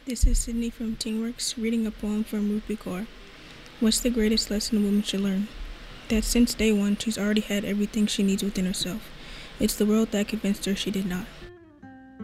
This is Sydney from TeenWorks reading a poem from Rupi Kaur. What's the greatest lesson a woman should learn? That since day one, she's already had everything she needs within herself. It's the world that convinced her she did not.